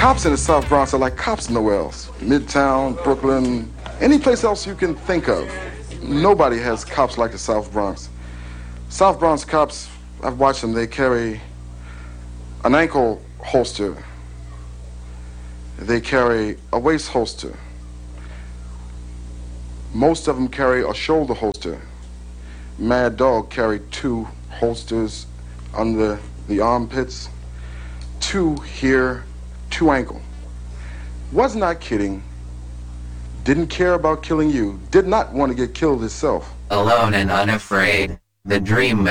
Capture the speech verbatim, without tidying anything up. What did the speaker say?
Cops in the South Bronx are like cops nowhere else. Midtown, Brooklyn, any place else you can think of. Nobody has cops like the South Bronx. South Bronx cops, I've watched them, they carry an ankle holster. They carry a waist holster. Most of them carry a shoulder holster. Mad Dog carried two holsters under the armpits, two here, two ankle. Was not kidding. Didn't care about killing you. Did not want to get killed himself. Alone and unafraid, the dream